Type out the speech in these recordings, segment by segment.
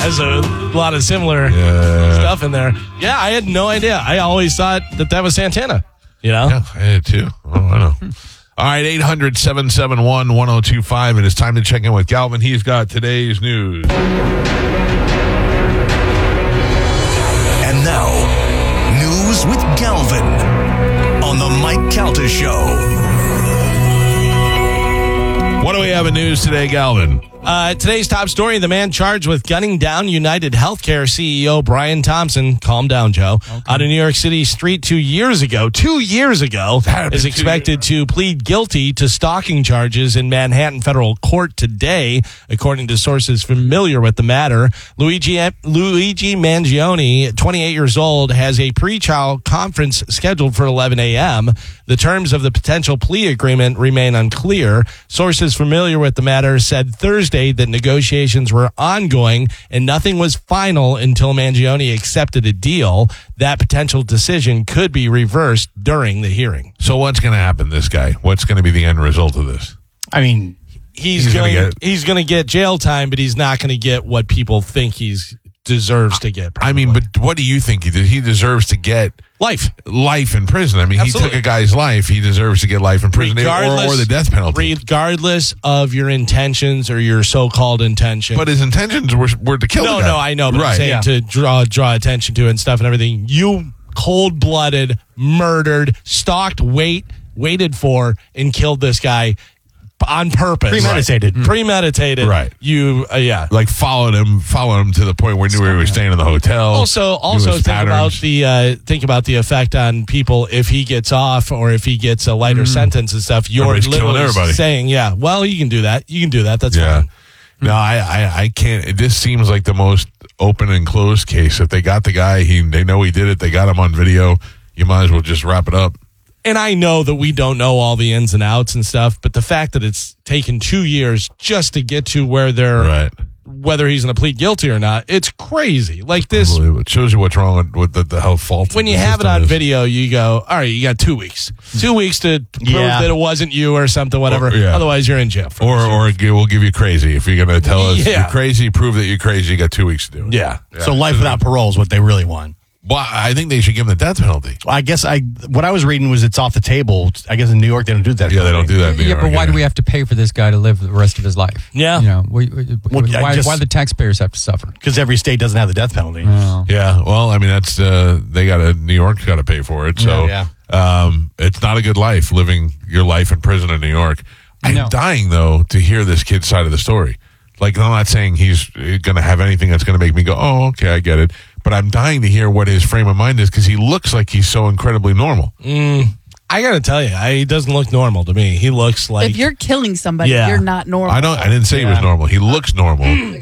has a lot of similar stuff in there. Yeah, I had no idea. I always thought that was Santana. You know? Yeah, I did too. Oh, I know. All right, 800-771-1025. It is time to check in with Galvin. He's got today's news. And now, news with Galvin on the Mike Calta Show. What do we have in news today, Galvin? Today's top story, the man charged with gunning down United Healthcare CEO Brian Thompson, calm down, Joe, on a New York City street 2 years ago, is expected to plead guilty to stalking charges in Manhattan federal court today, according to sources familiar with the matter. Luigi Mangione, 28 years old, has a pre-trial conference scheduled for 11 a.m. The terms of the potential plea agreement remain unclear. Sources familiar with the matter said Thursday that negotiations were ongoing and nothing was final until Mangione accepted a deal. That potential decision could be reversed during the hearing. So what's going to happen to this guy? What's going to be the end result of this? I mean, he's going to get jail time, but he's not going to get what people think he deserves to get. Probably. I mean, but what do you think he deserves to get? Life in prison. I mean, Absolutely. He took a guy's life. He deserves to get life in prison or the death penalty. Regardless of your intentions or your so-called intention. But his intentions were to kill the guy. No, I know. But I'm saying to draw attention to it and stuff and everything. You cold-blooded, murdered, stalked, waited for, and killed this guy on purpose. Premeditated. Right. You, Like followed him to the point where he knew he was staying in the hotel. Also think about the effect on people if he gets off or if he gets a lighter sentence and stuff. You're literally saying, well, you can do that. That's fine. No, I can't. This seems like the most open and closed case. If they got the guy, they know he did it. They got him on video. You might as well just wrap it up. And I know that we don't know all the ins and outs and stuff, but the fact that it's taken 2 years just to get to where whether he's going to plead guilty or not, it's crazy. Like this. It shows you what's wrong with the health fault. When you have it on video, you go, all right, you got 2 weeks. 2 weeks to prove that it wasn't you or something, whatever. Otherwise, you're in jail. Or we'll give you crazy. If you're going to tell us you're crazy, prove that you're crazy, you got 2 weeks to do it. Yeah. So life without parole is what they really want. Well, I think they should give him the death penalty. Well, I guess what I was reading was it's off the table. I guess in New York they don't do that. Yeah, they don't do that in New York. But why do we have to pay for this guy to live the rest of his life? Yeah. Why do the taxpayers have to suffer? Because every state doesn't have the death penalty. Oh. Yeah, well, I mean, that's New York's got to pay for it. So it's not a good life living your life in prison in New York. I'm dying, though, to hear this kid's side of the story. Like, I'm not saying he's going to have anything that's going to make me go, oh, okay, I get it. But I'm dying to hear what his frame of mind is because he looks like he's so incredibly normal. I got to tell you, he doesn't look normal to me. He looks like... If you're killing somebody, you're not normal. I didn't say he was normal. He looks normal. You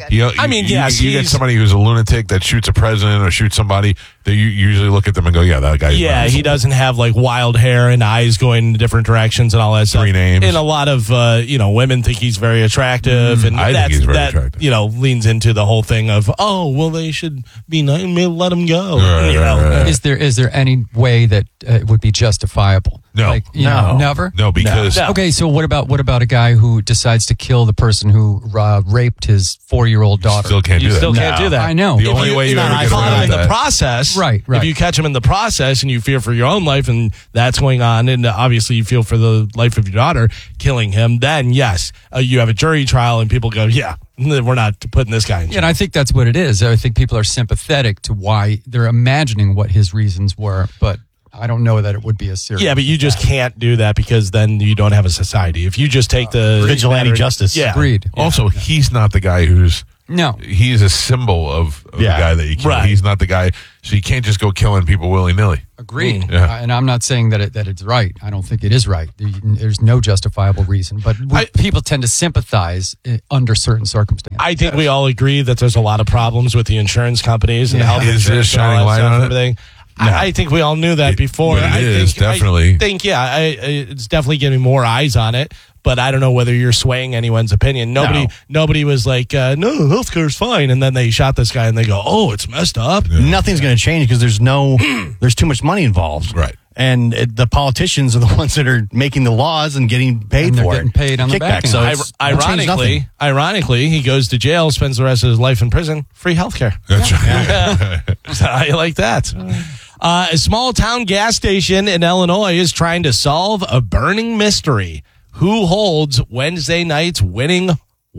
get somebody who's a lunatic that shoots a president or shoots somebody, you usually look at them and go, yeah, that guy. Yeah, he doesn't have like wild hair and eyes going in different directions and all that stuff. 3 names. And a lot of women think he's very attractive, and I think he's very attractive. Leans into the whole thing of they should be nice, let him go. Right. Is there any way that it would be justifiable? No. Never. No, because okay. So what about a guy who decides to kill the person who raped his 4-year-old daughter? Still can't do that. Still can't do that. I know. The only way you ever get away with in the process, right? If you catch him in the process and you fear for your own life, and that's going on, and obviously you feel for the life of your daughter, killing him, then yes, you have a jury trial, and people go, we're not putting this guy in jail. Yeah, and I think that's what it is. I think people are sympathetic to why they're imagining what his reasons were, but I don't know that it would be a serious. Yeah, but you just can't do that because then you don't have a society. If you just take the vigilante justice, agreed. Yeah. Also, he's not the guy who's. No, he's a symbol of the guy that you kill. Right. He's not the guy, so you can't just go killing people willy-nilly. Agreed. And I'm not saying that it's right. I don't think it is right. There's no justifiable reason, but people tend to sympathize under certain circumstances. I think we all agree that there's a lot of problems with the insurance companies and health insurance. Is this shining light on everything? No. I think we all knew that before. It is, definitely. I think, it's definitely getting more eyes on it. But I don't know whether you're swaying anyone's opinion. Nobody was like, no, healthcare's fine. And then they shot this guy and they go, oh, it's messed up. Nothing's going to change because there's too much money involved. Right. and the politicians are the ones that are making the laws and getting paid And they're for getting it. paid on the Kickback. back end. So it's- it'll change nothing. ironically, he goes to jail, spends the rest of his life in prison, free healthcare. That's right. How you like that? A small town gas station in Illinois is trying to solve a burning mystery. Who holds Wednesday night's winning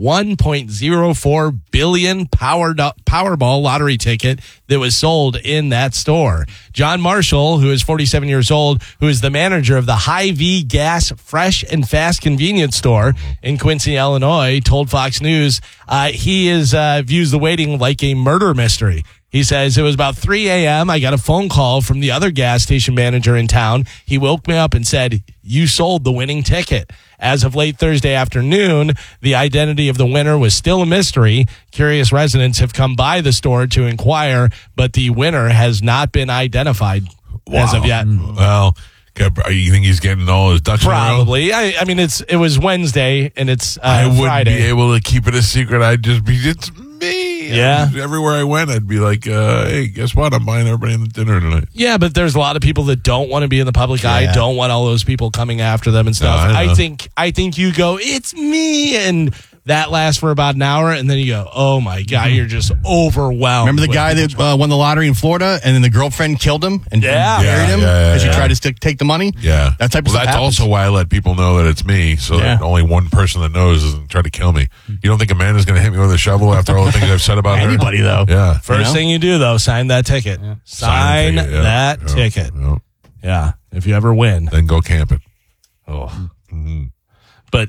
$1.04 billion Powerball lottery ticket that was sold in that store? John Marshall, who is 47 years old, who is the manager of the Hy-Vee Gas Fresh and Fast convenience store in Quincy, Illinois, told Fox News he views the waiting like a murder mystery. He says, it was about 3 a.m. I got a phone call from the other gas station manager in town. He woke me up and said, you sold the winning ticket. As of late Thursday afternoon, the identity of the winner was still a mystery. Curious residents have come by the store to inquire, but the winner has not been identified as of yet. Well, you think he's getting all his ducks in a row? Probably. I mean, it was Wednesday and it's I wouldn't Friday. be able to keep it a secret. I'd just be, it's me. Yeah. Everywhere I went, I'd be like, hey, guess what? I'm buying everybody in the dinner tonight. Yeah, but there's a lot of people that don't want to be in the public eye, don't want all those people coming after them and stuff. No, I know. I think you go, it's me, and that lasts for about an hour, and then you go, oh my God, you're just overwhelmed. Remember the guy that won the lottery in Florida, and then the girlfriend killed him and buried him because he tried to take the money? Yeah. That type of stuff That's happens. also why I let people know that it's me, so that only one person that knows doesn't try to kill me. You don't think Amanda's going to hit me with a shovel after all the things I've said about her? Anybody, though. Yeah. First thing you do, though, sign that ticket. Sign that ticket. Yeah. Yeah, if you ever win. Then go camping. Oh. But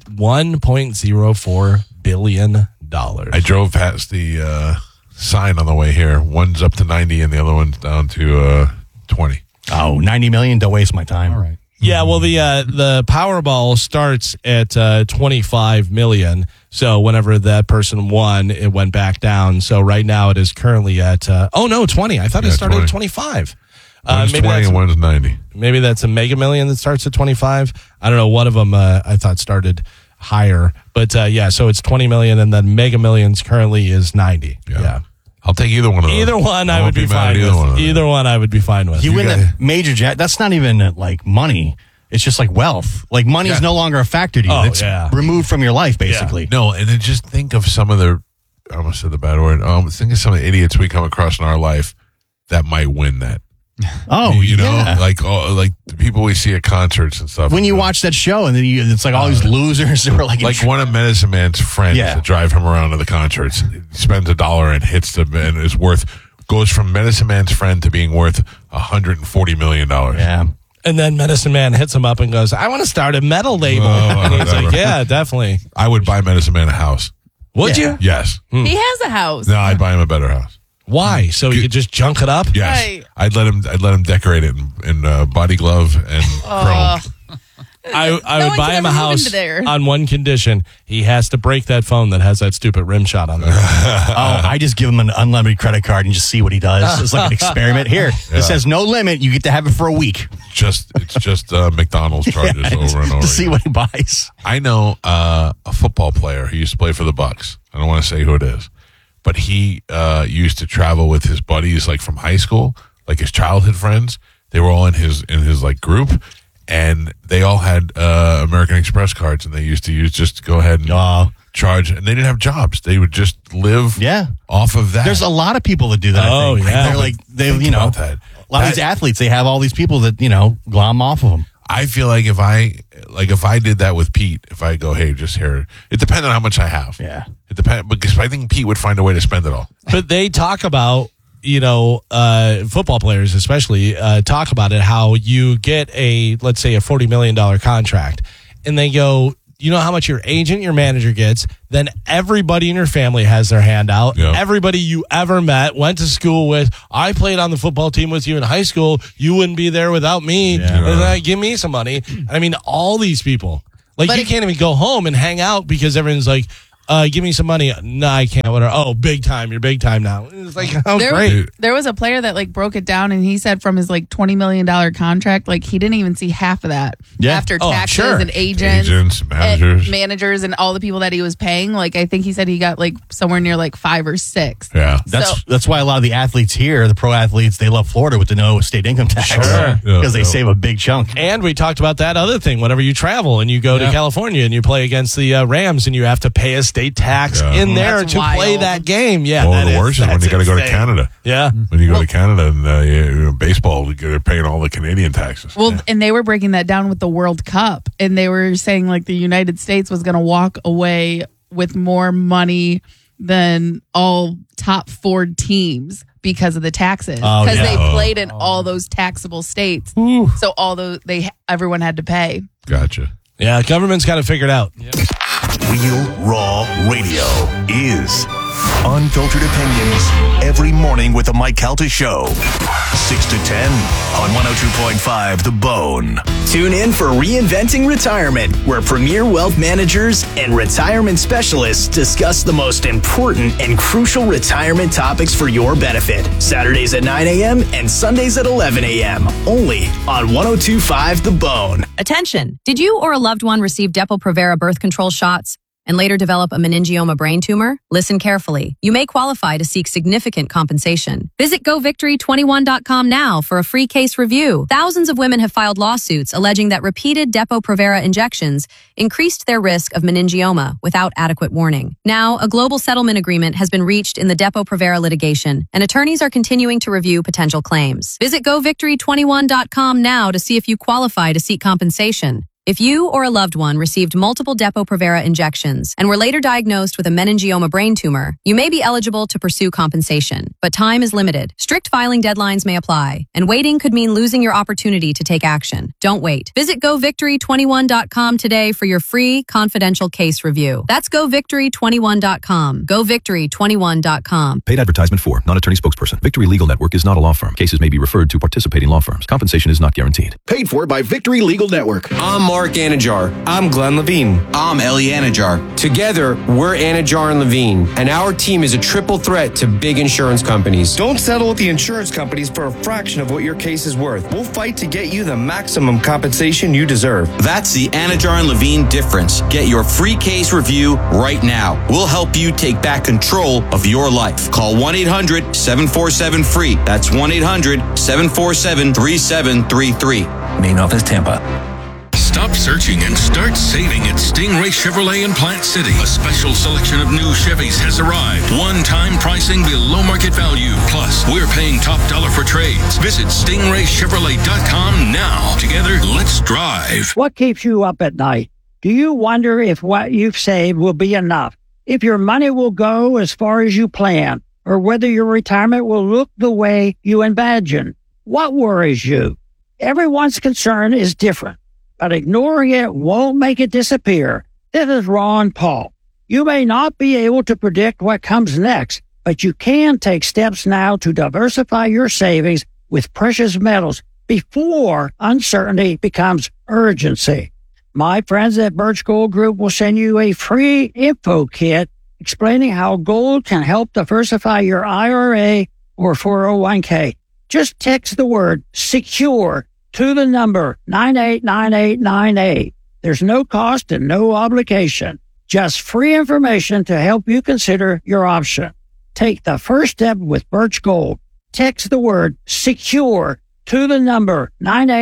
$1.04 billion. I drove past the sign on the way here. One's up to 90 and the other one's down to 20. Oh, 90 million. Don't waste my time. All right. Yeah, well, the Powerball starts at 25 million. So whenever that person won, it went back down. So right now it is currently at 20. I thought it started 20. at 25. One's Maybe 20 and one's 90. Maybe that's a Mega Million that starts at 25. I don't know. One of them I thought started higher, but so it's 20 million, and then Mega Millions currently is 90. Yeah. I'll take either one of those. Either one I would won't be mad fine at with. Either one I would be fine with. You win the major jack. That's not even like money. It's just like wealth. Like money is no longer a factor to you. It's removed from your life, basically. No, and then just think of some of the, I almost said the bad word. Think of some of the idiots we come across in our life that might win that. Oh, you know, like the people we see at concerts and stuff. When you watch that show, and then it's like all these losers that were like one of Medicine Man's friends that drive him around to the concerts, spends $1 and hits them, and is goes from Medicine Man's friend to being worth $140 million. Yeah. And then Medicine Man hits him up and goes, I want to start a metal label. And he's like, yeah, definitely. I would buy Medicine Man a house. Would you? Yes. He has a house. No, I'd buy him a better house. Why? So he could just junk it up? Yes. Right. I'd let him decorate it in body glove and chrome. I No would one buy can him a ever move house into there. on one condition. He has to break that phone that has that stupid rim shot on it. I just give him an unlimited credit card and just see what he does. It's like an experiment. Here, this has no limit. You get to have it for a week. It's just McDonald's charges over and over. To see what he buys. I know a football player who used to play for the Bucks. I don't want to say who it is, but he used to travel with his buddies, like from high school, like his childhood friends. They were all in his like group, and they all had American Express cards, and they used to just to go ahead and charge. And they didn't have jobs; they would just live off of that. There's a lot of people that do that. Oh, I think. yeah. They're like that. A lot of these athletes, they have all these people that glom off of them. I feel like if I did that with Pete, if I go, hey, just here, it depends on how much I have. Yeah, it depends, because I think Pete would find a way to spend it all. But they talk about, football players especially talk about it, how you get let's say a $40 million contract, and they go, you know how much your agent, your manager gets, then everybody in your family has their hand out. Yeah. Everybody you ever met, went to school with. I played on the football team with you in high school. You wouldn't be there without me. Give me some money. I mean, all these people. Like, you can't even go home and hang out because everyone's like, give me some money. No, I can't. Whatever. Oh, big time. You're big time now. It's like, oh, great. There was a player that like broke it down, and he said from his like $20 million contract, like he didn't even see half of that after taxes and agents, managers, and all the people that he was paying. Like I think he said he got like somewhere near like 5 or 6. Yeah, that's why a lot of the athletes here, the pro athletes, they love Florida with the no state income tax because they save a big chunk. And we talked about that other thing. Whenever you travel and you go to California and you play against the Rams and you have to pay a state tax in there to play that game. Yeah, well, the worst is when you got to go to Canada. Yeah, when you go to Canada and baseball, they're paying all the Canadian taxes. Well, and they were breaking that down with the World Cup, and they were saying like the United States was going to walk away with more money than all top 4 teams because of the taxes, because they played in all those taxable states. So everyone had to pay. Gotcha. Yeah, government's got to figure it out. Yep. Real Raw Radio is unfiltered opinions every morning with the Mike Calta Show. 6 to 10 on 102.5 The Bone. Tune in for Reinventing Retirement, where premier wealth managers and retirement specialists discuss the most important and crucial retirement topics for your benefit. Saturdays at 9 a.m. and Sundays at 11 a.m. Only on 102.5 The Bone. Attention! Did you or a loved one receive Depo-Provera birth control shots and later develop a meningioma brain tumor? Listen carefully. You may qualify to seek significant compensation. Visit GoVictory21.com now for a free case review. Thousands of women have filed lawsuits alleging that repeated Depo-Provera injections increased their risk of meningioma without adequate warning. Now, a global settlement agreement has been reached in the Depo-Provera litigation, and attorneys are continuing to review potential claims. Visit GoVictory21.com now to see if you qualify to seek compensation. If you or a loved one received multiple Depo-Provera injections and were later diagnosed with a meningioma brain tumor, you may be eligible to pursue compensation, but time is limited. Strict filing deadlines may apply, and waiting could mean losing your opportunity to take action. Don't wait. Visit GoVictory21.com today for your free, confidential case review. That's GoVictory21.com. GoVictory21.com. Paid advertisement for non-attorney spokesperson. Victory Legal Network is not a law firm. Cases may be referred to participating law firms. Compensation is not guaranteed. Paid for by Victory Legal Network. I'm Mark Anajar. I'm Glenn Levine. I'm Ellie Anajar. Together, we're Anajar and Levine, and our team is a triple threat to big insurance companies. Don't settle with the insurance companies for a fraction of what your case is worth. We'll fight to get you the maximum compensation you deserve. That's the Anajar and Levine difference. Get your free case review right now. We'll help you take back control of your life. Call 1-800-747-FREE. That's 1-800-747-3733. Main office, Tampa. Stop searching and start saving at Stingray Chevrolet in Plant City. A special selection of new Chevys has arrived. One-time pricing below market value. Plus, we're paying top dollar for trades. Visit StingrayChevrolet.com now. Together, let's drive. What keeps you up at night? Do you wonder if what you've saved will be enough? If your money will go as far as you plan? Or whether your retirement will look the way you imagine? What worries you? Everyone's concern is different, but ignoring it won't make it disappear. This is Ron Paul. You may not be able to predict what comes next, but you can take steps now to diversify your savings with precious metals before uncertainty becomes urgency. My friends at Birch Gold Group will send you a free info kit explaining how gold can help diversify your IRA or 401k. Just text the word SECURE to the number 989898. There's no cost and no obligation. Just free information to help you consider your option. Take the first step with Birch Gold. Text the word SECURE to the number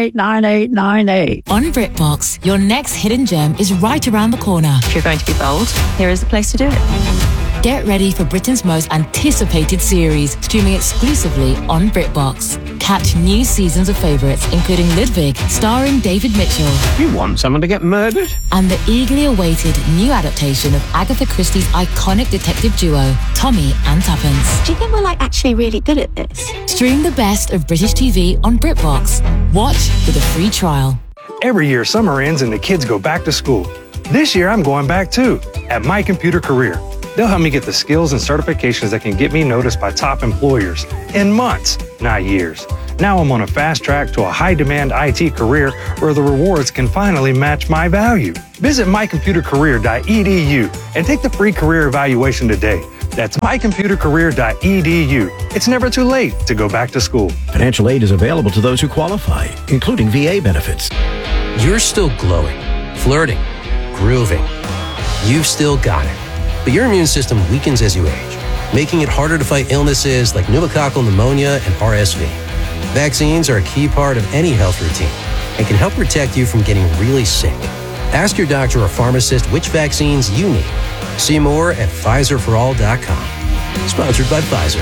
989898. On BritBox, your next hidden gem is right around the corner. If you're going to be bold, here is the place to do it. Get ready for Britain's most anticipated series, streaming exclusively on BritBox. Catch new seasons of favourites, including Ludwig, starring David Mitchell. You want someone to get murdered? And the eagerly awaited new adaptation of Agatha Christie's iconic detective duo, Tommy and Tuppence. Do you think we're actually really good at this? Stream the best of British TV on BritBox. Watch with a free trial. Every year, summer ends and the kids go back to school. This year, I'm going back too, at My Computer Career. They'll help me get the skills and certifications that can get me noticed by top employers in months, not years. Now I'm on a fast track to a high-demand IT career where the rewards can finally match my value. Visit mycomputercareer.edu and take the free career evaluation today. That's mycomputercareer.edu. It's never too late to go back to school. Financial aid is available to those who qualify, including VA benefits. You're still glowing, flirting, grooving. You've still got it. But your immune system weakens as you age, making it harder to fight illnesses like pneumococcal pneumonia and RSV. Vaccines are a key part of any health routine and can help protect you from getting really sick. Ask your doctor or pharmacist which vaccines you need. See more at PfizerForAll.com. Sponsored by Pfizer.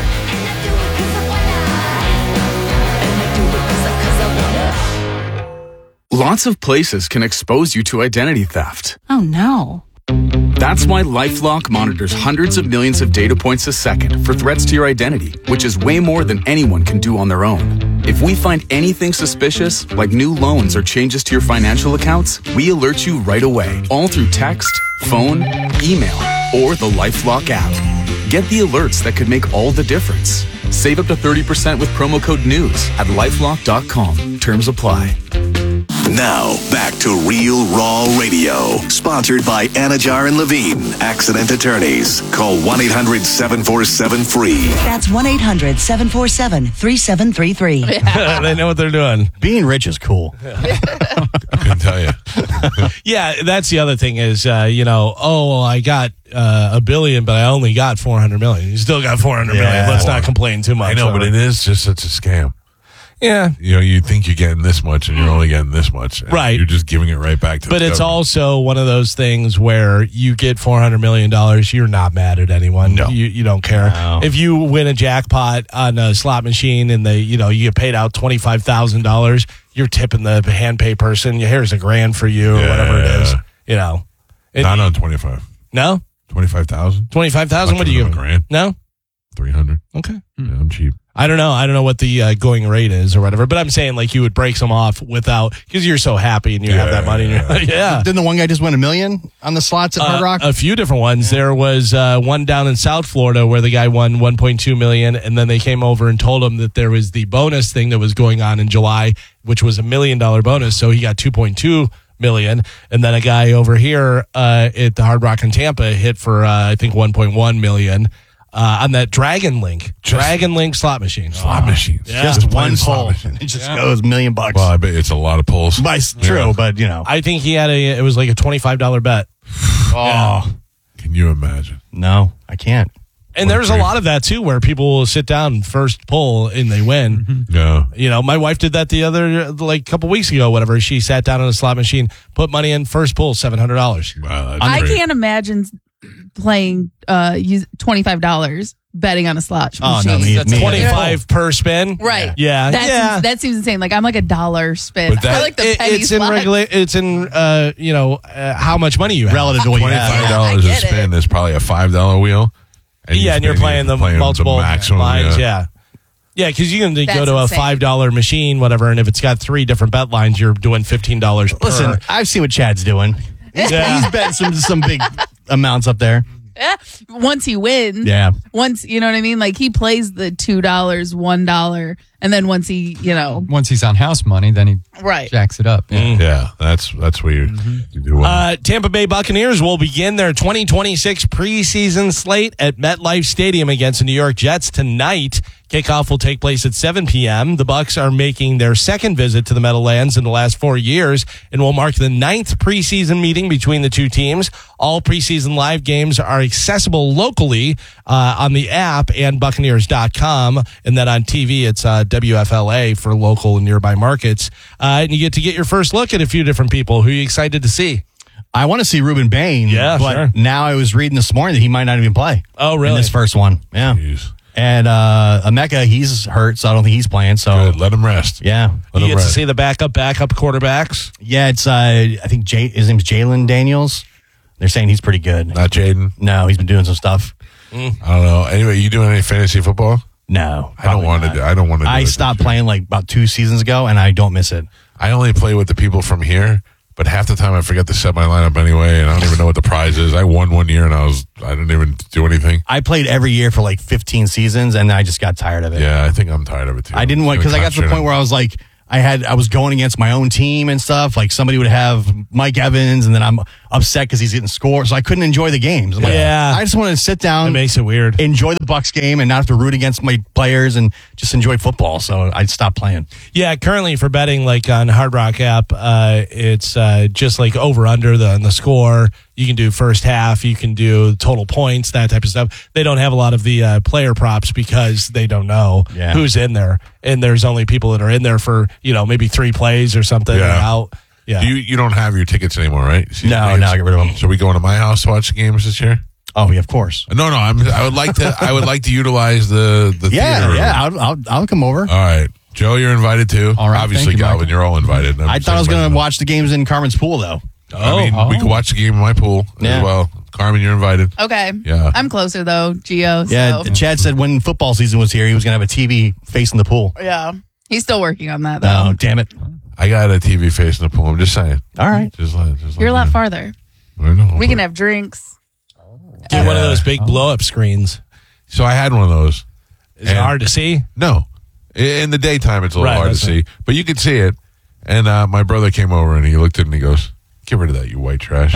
Lots of places can expose you to identity theft. Oh no. That's why LifeLock monitors hundreds of millions of data points a second for threats to your identity, which is way more than anyone can do on their own. If we find anything suspicious, like new loans or changes to your financial accounts, we alert you right away, all through text, phone, email, or the LifeLock app. Get the alerts that could make all the difference. Save up to 30% with promo code NEWS at LifeLock.com. Terms apply. Now, back to Real Raw Radio. Sponsored by Anajar and Levine, Accident Attorneys. Call 1-800-747-FREE. That's 1-800-747-3733. Yeah, they know what they're doing. Being rich is cool. I couldn't tell you. Yeah, that's the other thing is, I got $1 billion, but I only got $400 million. You still got $400 million. Let's not complain too much. I know, but it is just such a scam. Yeah. You think you're getting this much and you're only getting this much. Right. You're just giving it right back to But the it's government. also one of those things where you get $400 million, you're not mad at anyone. No. You don't care. No. If you win a jackpot on a slot machine and you get paid out $25,000, you're tipping the hand pay person. Here's $1,000 for you or whatever it is. Not on 25. No? 25,000? 25,000? What do you give? $1,000. No? 300. Okay. Yeah, I'm cheap. I don't know what the going rate is or whatever, but I'm saying like you would break some off without, because you're so happy and you have that money. And you're like, yeah. Didn't the one guy just win $1 million on the slots at Hard Rock? A few different ones. Yeah. There was one down in South Florida where the guy won $1.2 million, and then they came over and told him that there was the bonus thing that was going on in July, which was $1 million bonus. So he got $2.2 million, and then a guy over here at the Hard Rock in Tampa hit for I think $1.1 million. On that Dragon Link slot machine. Slot machines. Yeah. Just one pull. It just goes $1 million. Well, I bet it's a lot of pulls. True, but I think he had it was like a $25 bet. Oh. Can you imagine? No, I can't. And there's a lot of that too, where people will sit down first pull and they win. Yeah. My wife did that the other, like a couple weeks ago, whatever. She sat down on a slot machine, put money in, first pull, $700. Wow, I can't imagine playing $25 betting on a slot machine. Oh, no, That's 25 per spin. Right. Yeah. That seems insane. Like I'm like $1 spin. But I like the penny it's slot. it's in how much money you have. Relative to what you have. $25 a spin is probably a $5 wheel. And you're playing the multiple maximum, lines. Yeah, because you can go to a $5 machine, whatever, and if it's got 3 different bet lines, you're doing $15 per. Listen, I've seen what Chad's doing. He's bet some big amounts up there. Once he wins. Yeah. Once, you know what I mean? Like he plays the $2, $1, and then once he, Once he's on house money, then he jacks it up. Yeah, that's weird. You do well. Tampa Bay Buccaneers will begin their 2026 preseason slate at MetLife Stadium against the New York Jets tonight. Kickoff will take place at 7 p.m. The Bucs are making their second visit to the Meadowlands in the last 4 years and will mark the 9th preseason meeting between the two teams. All preseason live games are accessible locally on the app and Buccaneers.com, and then on TV it's WFLA for local and nearby markets. And you get to get your first look at a few different people. Who are you excited to see? I want to see Ruben Bain. Yeah, but sure. Now I was reading this morning that he might not even play. Oh, really? In this first one. Yeah. Jeez. And Emeka, he's hurt, so I don't think he's playing. So good. Let him rest. Yeah. You get to see the backup quarterbacks? Yeah, it's I think his name's Jalen Daniels. They're saying he's pretty good. Not Jaden? No, he's been doing some stuff. I don't know. Anyway, you doing any fantasy football? No. I don't want to. I don't want to. I stopped playing like about 2 seasons ago, and I don't miss it. I only play with the people from here, but half the time I forget to set my lineup anyway, and I don't even know what the prize is. I won one year, and I didn't even do anything. I played every year for like 15 seasons, and I just got tired of it. Yeah, I think I'm tired of it too. I didn't want, because I got to the point where I was like, I was going against my own team and stuff. Like somebody would have Mike Evans, and then I'm upset because he's getting scored, so I couldn't enjoy the games. I just wanted to sit down. It makes it weird. Enjoy the Bucks game and not have to root against my players and just enjoy football. So I stopped playing. Yeah, currently for betting, like on Hard Rock app, it's just like over under the score. You can do first half. You can do total points, that type of stuff. They don't have a lot of the player props because they don't know who's in there. And there's only people that are in there for, maybe 3 plays or something. Yeah. And out. Yeah. You don't have your tickets anymore, right? No, I get rid of them. So we going to my house to watch the games this year? Oh, yeah, of course. No. I would like to. I would like to utilize the theater. Yeah. I'll come over. All right, Joe, you're invited too. All right, obviously, Galvin, you're all invited. I thought I was going to watch the games in Carmen's pool, though. We could watch the game in my pool as well. Carmen, you're invited. Okay. Yeah. I'm closer though, Gio. Yeah. So. Chad said when football season was here, he was going to have a TV facing the pool. Yeah. He's still working on that though. Oh, damn it. I got a TV facing the pool. I'm just saying. All right. You're a lot farther. I know. We can have drinks. Get one of those big blow-up screens. So I had one of those. Is it hard to see? No. In the daytime, it's a little hard to see. But you can see it. And my brother came over and he looked at it and he goes, "Get rid of that, you white trash."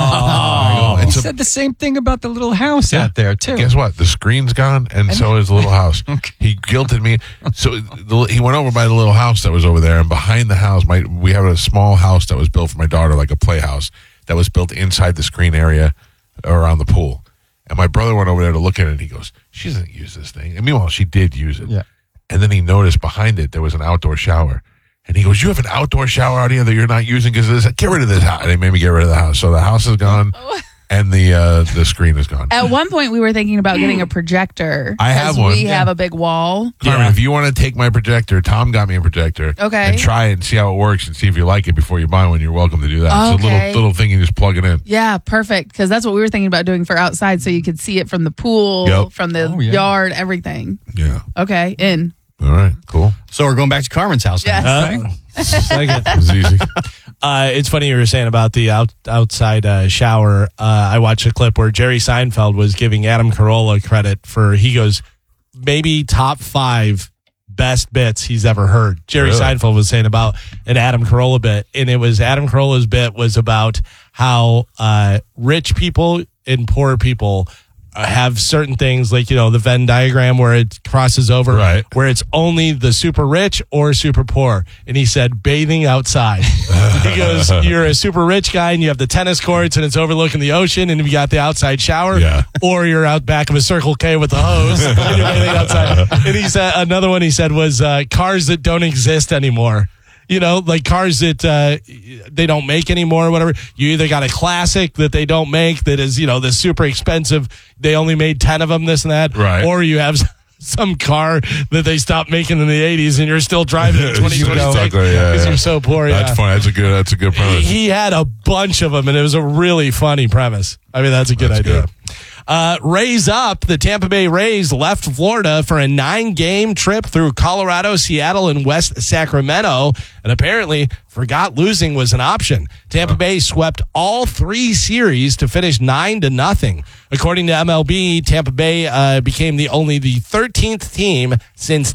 He said the same thing about the little house out there, too. Guess what? The screen's gone, and so is the little house. He guilted me. So he went over by the little house that was over there, and behind the house, we have a small house that was built for my daughter, like a playhouse, that was built inside the screen area around the pool. And my brother went over there to look at it, and he goes, "She doesn't use this thing." And meanwhile, she did use it. Yeah. And then he noticed behind it, there was an outdoor shower. And he goes, "You have an outdoor shower out here that you're not using because of this? Get rid of this house." And they made me get rid of the house. So the house is gone and the screen is gone. At one point, we were thinking about getting a projector. I have one. We have a big wall. Carmen, if you want to take my projector, Tom got me a projector. Okay. And try it and see how it works and see if you like it before you buy one. You're welcome to do that. It's Okay. a little thing you just plug it in. Yeah, perfect. Because that's what we were thinking about doing for outside, so you could see it from the pool, from the yard, everything. Yeah. Okay, in. All right, cool. So we're going back to Carmen's house now. Yes. It's easy. It's funny you were saying about the outside shower. I watched a clip where Jerry Seinfeld was giving Adam Carolla credit for, he goes, maybe top 5 best bits he's ever heard. Jerry Seinfeld was saying about an Adam Carolla bit, and it was Adam Carolla's bit was about how rich people and poor people have certain things like, the Venn diagram where it crosses over, where it's only the super rich or super poor. And he said, bathing outside. He goes, you're a super rich guy and you have the tennis courts and it's overlooking the ocean and you got the outside shower, or you're out back of a Circle K with the hose and you're bathing outside. And he said, another one he said was cars that don't exist anymore. Like cars that they don't make anymore or whatever. You either got a classic that they don't make that is, this super expensive. They only made 10 of them, this and that. Right. Or you have some car that they stopped making in the 80s and you're still driving in 2026 because you're so poor. That's funny. That's a good premise. He had a bunch of them and it was a really funny premise. I mean, that's a good idea. Good. Rays up. The Tampa Bay Rays left Florida for a 9-game trip through Colorado, Seattle, and West Sacramento, and apparently forgot losing was an option. Tampa Bay swept all 3 series to finish 9-0. According to MLB, Tampa Bay became the 13th team since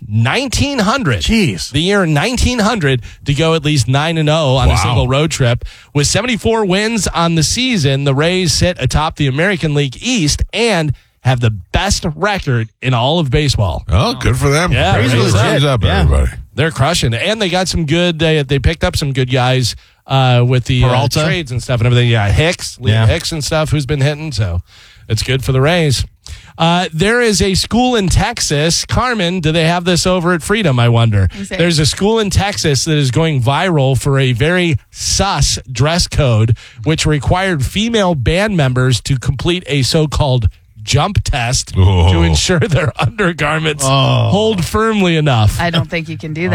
1900. The year 1900 to go at least 9-0 on a single road trip. With 74 wins on the season, the Rays sit atop the American League East and have the best record in all of baseball. Oh, good for them. Yeah, Raise up, everybody. They're crushing it. And they got some good, they picked up some good guys with the trades and stuff and everything. Yeah, Liam Hicks and stuff who's been hitting. So it's good for the Rays. There is a school in Texas. Carmen, do they have this over at Freedom, I wonder? There's a school in Texas that is going viral for a very sus dress code, which required female band members to complete a so-called jump test to ensure their undergarments hold firmly enough. I don't think you can do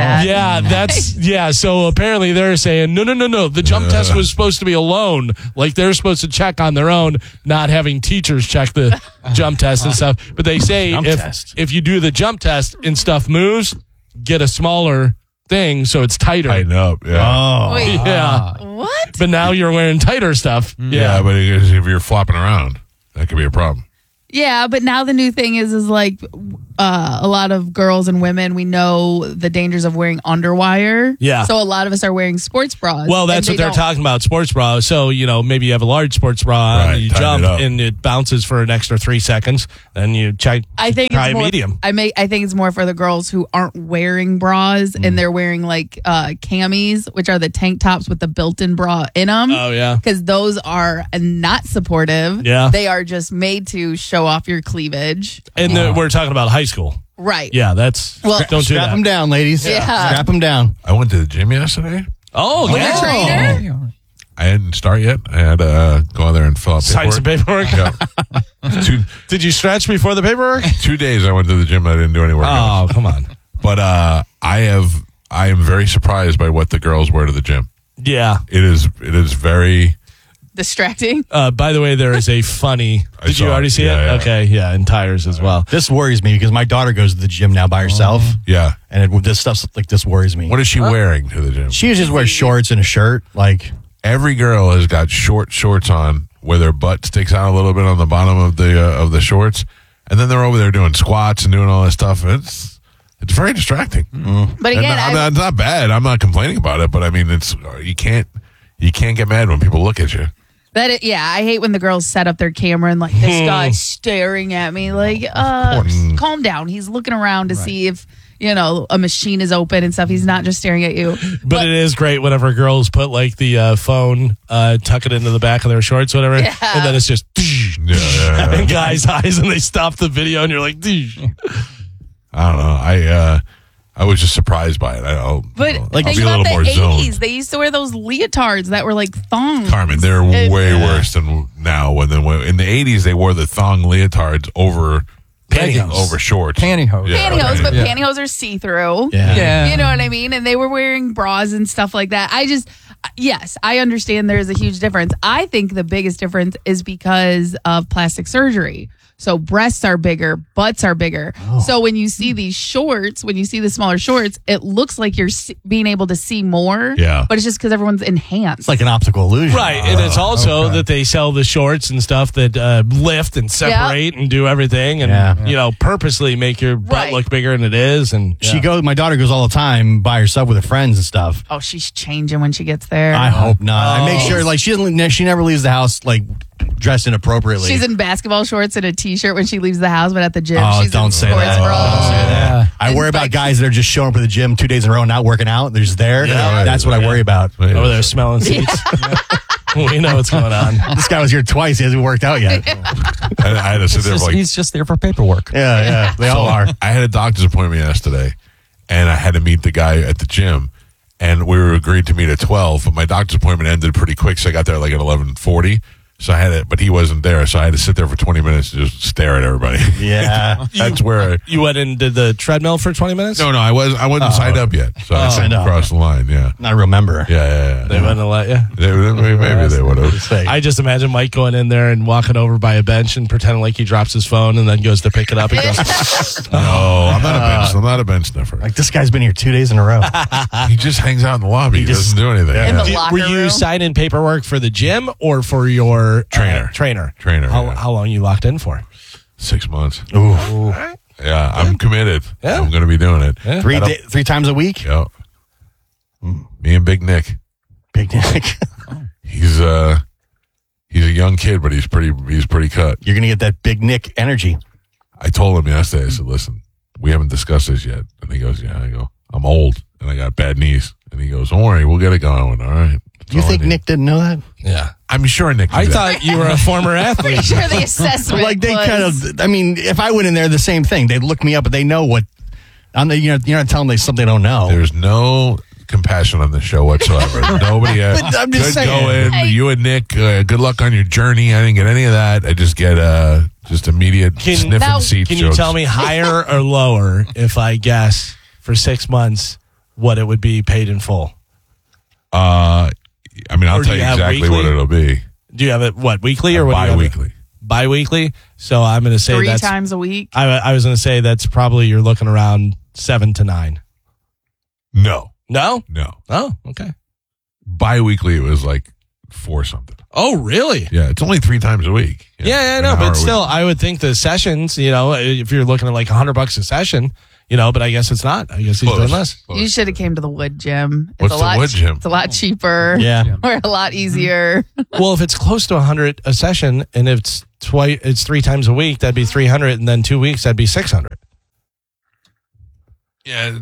that. So apparently they're saying, no. The jump test was supposed to be alone. Like they're supposed to check on their own, not having teachers check the jump test and stuff. But they say if you do the jump test and stuff moves, get a smaller thing so it's tighter. Tighten up, What? But now you're wearing tighter stuff. Yeah, but if you're flopping around, that could be a problem. Yeah, but now the new thing is like a lot of girls and women, we know the dangers of wearing underwire. Yeah. So a lot of us are wearing sports bras. Well, that's what they're talking about, sports bra. So, maybe you have a large sports bra and you jump and it bounces for an extra 3 seconds. Then you try medium. I think it's more for the girls who aren't wearing bras and they're wearing like camis, which are the tank tops with the built-in bra in them. Oh, yeah. Because those are not supportive. Yeah. They are just made to show off your cleavage. And we're talking about high school. Right. Yeah, that's... don't do that. Strap them down, ladies. Yeah. Strap them down. I went to the gym yesterday. Oh, You're a trainer? I hadn't started yet. I had to go out there and fill out Sign some paperwork? Yeah. Did you stretch before the paperwork? 2 days I went to the gym. I didn't do any work. Oh, come on. But I am very surprised by what the girls wear to the gym. Yeah. It is very... Distracting. By the way, there is a funny... Did you already see it? Yeah. Okay, yeah, and tires as well. This worries me because my daughter goes to the gym now by herself. Yeah. And this stuff like this worries me. What is she wearing to the gym? She just wears shorts and a shirt. Like every girl has got short shorts on where their butt sticks out a little bit on the bottom of the shorts. And then they're over there doing squats and doing all this stuff. It's very distracting. But again, it's not bad. I'm not complaining about it, but I mean, you can't get mad when people look at you. I hate when the girls set up their camera and like this guy's staring at me. Like, calm down. He's looking around to see if a machine is open and stuff. He's not just staring at you. But it is great whenever girls put like the phone, tuck it into the back of their shorts, whatever, and then it's just in guys' eyes, and they stop the video, and you're like, I don't know. I was just surprised by it. I'll be a little more zoned. 80s. They used to wear those leotards that were like thongs. Carmen, they're way worse than now. In the 80s, they wore the thong leotards over shorts. Pantyhose. Pantyhose, but pantyhose are see-through. Yeah. You know what I mean? And they were wearing bras and stuff like that. Yes, I understand there is a huge difference. I think the biggest difference is because of plastic surgery. So breasts are bigger, butts are bigger. Oh. So when you see these shorts, when you see the smaller shorts, it looks like you're being able to see more. Yeah. But it's just because everyone's enhanced. It's like an optical illusion. Right. And it's also that they sell the shorts and stuff that lift and separate and do everything and, purposely make your butt look bigger than it is. And my daughter goes all the time by herself with her friends and stuff. Oh, she's changing when she gets there. I hope not. I make sure she never leaves the house like dressed inappropriately. She's in basketball shorts and a t-shirt when she leaves the house, but at the gym, she's in sports bra. Don't say that. I worry about guys that are just showing up at the gym 2 days in a row and not working out. They're just there. Yeah, that's what I worry about. Over there smelling seats. We know what's going on. This guy was here twice. He hasn't worked out yet. I had to sit there he's just there for paperwork. Yeah. They all are. I had a doctor's appointment yesterday, and I had to meet the guy at the gym, and we were agreed to meet at 12, but my doctor's appointment ended pretty quick, so I got there like at 11:40. So I had it, but he wasn't there, so I had to sit there for 20 minutes and just stare at everybody. Yeah. That's where you went and did the treadmill for 20 minutes? No, I wasn't signed up yet. So I signed across the line, I remember. Yeah. They wouldn't have let you? Maybe they would have. I just imagine Mike going in there and walking over by a bench and pretending like he drops his phone and then goes to pick it up and goes, No, I'm not a bench sniffer. Like, this guy's been here 2 days in a row. He just hangs out in the lobby. He doesn't do anything. In the locker Were you room? signing paperwork for the gym or for your trainer? How long you locked in for? 6 months. Ooh. Yeah, I'm committed. Yeah. I'm going to be doing it. Yeah. 3 times a week? Yeah. Me and Big Nick. Big Nick. He's a young kid, but he's pretty cut. You're going to get that Big Nick energy. I told him yesterday, I said, listen, we haven't discussed this yet. And he goes, yeah. I go, I'm old and I got bad knees. And he goes, don't worry, we'll get it going. All right. Do you think Nick didn't know that? Yeah. I'm sure Nick did. I thought you were a former athlete. Pretty sure the assessment like they kind of, if I went in there, the same thing. They'd look me up, but they know what, you're not telling them something they don't know. There's no compassion on this show whatsoever. Nobody I'm just saying. Go in. You and Nick, good luck on your journey. I didn't get any of that. I just get just immediate sniffing seats. Can you tell me higher or lower if I guess for 6 months what it would be paid in full? I'll tell you exactly what it'll be. Do you have it, weekly or what? Bi-weekly. Bi-weekly? So I'm going to say 3 times a week? I was going to say that's probably you're looking around 7 to 9. No. No? No. Oh, okay. Bi-weekly, it was like 4 something. Oh, really? Yeah, it's only 3 times a week. Yeah, I know, but still, I would think the sessions, if you're looking at like $100 a session, but I guess it's not. I guess he's doing less. You should have came to the Wood Gym. What's the Wood Gym? It's a lot cheaper. Yeah. Or a lot easier. Well, if it's close to 100 a session and it's 3 times a week, that'd be 300, and then 2 weeks, that'd be 600. Yeah,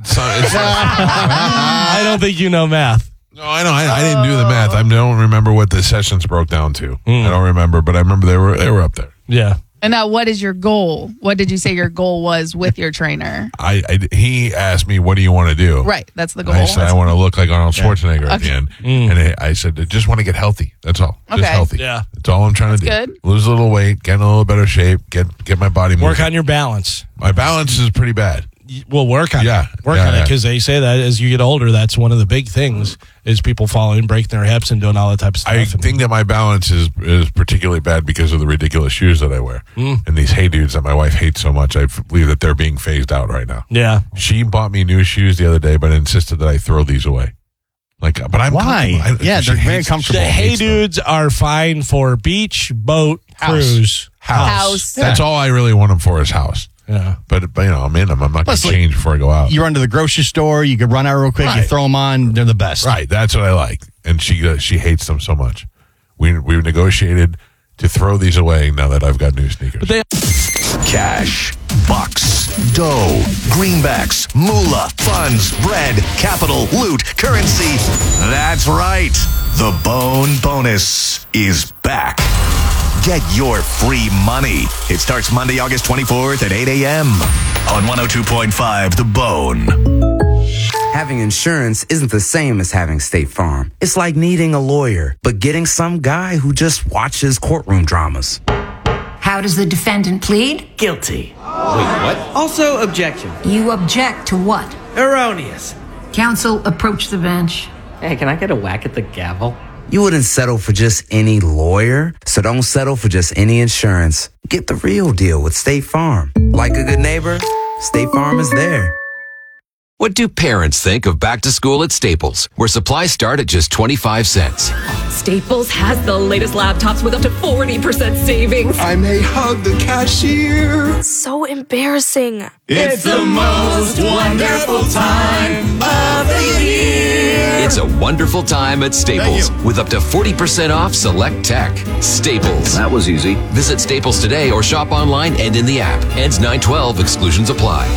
I don't think you know math. No, I know. I didn't do the math. I don't remember what the sessions broke down to. I don't remember, but I remember they were up there. Yeah. And now, what is your goal? What did you say your goal was with your trainer? He asked me, "What do you want to do?" Right, that's the goal. I said, "I want to look like Arnold Schwarzenegger at the end." And I said, "I just want to get healthy. That's all. Just healthy. Yeah, that's all I'm trying to do. Good. Lose a little weight, get in a little better shape, get my body moving. Work on your balance. My balance is pretty bad. Well, work on it. Work on it, because they say that as you get older, that's one of the big things is people falling, breaking their hips, and doing all that type of stuff. I think that my balance is particularly bad because of the ridiculous shoes that I wear and these Hey Dudes that my wife hates so much. I believe that they're being phased out right now. Yeah, she bought me new shoes the other day, but insisted that I throw these away. But I'm why? They're very comfortable. The Hey Dudes are fine for beach, boat, cruise, house. That's all I really want them for is house. Yeah, but I'm in them. I'm not going to change before I go out. You run to the grocery store, you could run out real quick, you throw them on, they're the best. Right, that's what I like. And she hates them so much. We've negotiated to throw these away now that I've got new sneakers. Cash, bucks, dough, greenbacks, moolah, funds, bread, capital, loot, currency. That's right. The Bone Bonus is back. Get your free money. It starts Monday, August 24th at 8 a.m. on 102.5 The Bone. Having insurance isn't the same as having State Farm. It's like needing a lawyer, but getting some guy who just watches courtroom dramas. How does the defendant plead? Guilty. Wait, what? Also, objection. You object to what? Erroneous. Counsel, approach the bench. Hey, can I get a whack at the gavel? You wouldn't settle for just any lawyer, so don't settle for just any insurance. Get the real deal with State Farm. Like a good neighbor, State Farm is there. What do parents think of back to school at Staples, where supplies start at just 25 cents? Staples has the latest laptops with up to 40% savings. I may hug the cashier. So embarrassing. It's the most wonderful time of the year. It's a wonderful time at Staples with up to 40% off select tech. Staples. That was easy. Visit Staples today or shop online and in the app. Ends 9/12. Exclusions apply.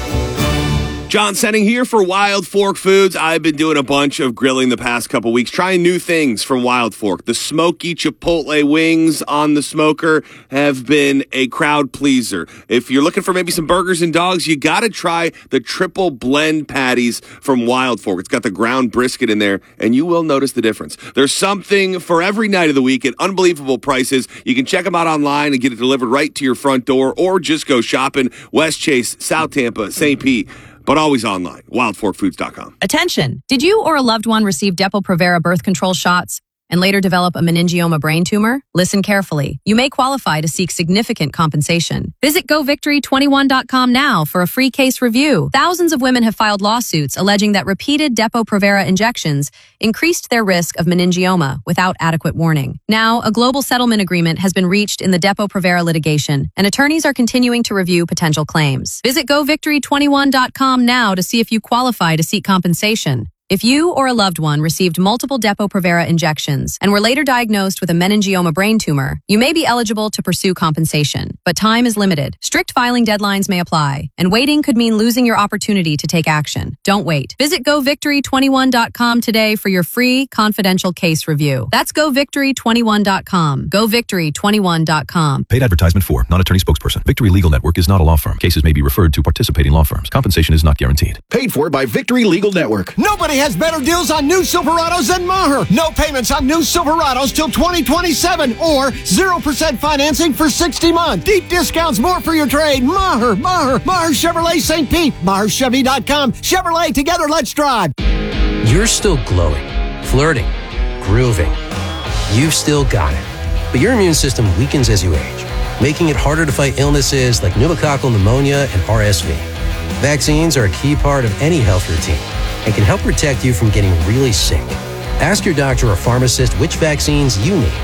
John Senning here for Wild Fork Foods. I've been doing a bunch of grilling the past couple weeks, trying new things from Wild Fork. The smoky chipotle wings on the smoker have been a crowd pleaser. If you're looking for maybe some burgers and dogs, you got to try the triple blend patties from Wild Fork. It's got the ground brisket in there, and you will notice the difference. There's something for every night of the week at unbelievable prices. You can check them out online and get it delivered right to your front door, or just go shopping West Chase, South Tampa, St. Pete. But always online, wildforkfoods.com. Attention! Did you or a loved one receive Depo-Provera birth control shots and later develop a meningioma brain tumor? Listen carefully. You may qualify to seek significant compensation. Visit GoVictory21.com now for a free case review. Thousands of women have filed lawsuits alleging that repeated Depo-Provera injections increased their risk of meningioma without adequate warning. Now, a global settlement agreement has been reached in the Depo-Provera litigation, and attorneys are continuing to review potential claims. Visit GoVictory21.com now to see if you qualify to seek compensation. If you or a loved one received multiple Depo-Provera injections and were later diagnosed with a meningioma brain tumor, you may be eligible to pursue compensation, but time is limited. Strict filing deadlines may apply, and waiting could mean losing your opportunity to take action. Don't wait. Visit GoVictory21.com today for your free, confidential case review. That's GoVictory21.com. GoVictory21.com. Paid advertisement for non-attorney spokesperson. Victory Legal Network is not a law firm. Cases may be referred to participating law firms. Compensation is not guaranteed. Paid for by Victory Legal Network. Nobody has better deals on new Silverados than Maher. No payments on new Silverados till 2027 or 0% financing for 60 months. Deep discounts, more for your trade. Maher Chevrolet St. Pete. MaherChevy.com. Chevrolet, together, let's drive. You're still glowing, flirting, grooving. You've still got it. But your immune system weakens as you age, making it harder to fight illnesses like pneumococcal pneumonia and RSV. Vaccines are a key part of any health routine and can help protect you from getting really sick. Ask your doctor or pharmacist which vaccines you need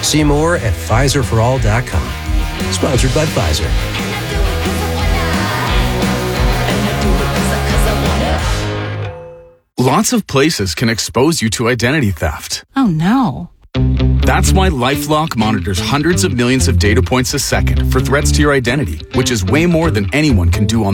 See more at PfizerForAll.com. Sponsored by Pfizer. Lots of places can expose you to identity theft. Oh no. That's why LifeLock monitors hundreds of millions of data points a second for threats to your identity, which is way more than anyone can do on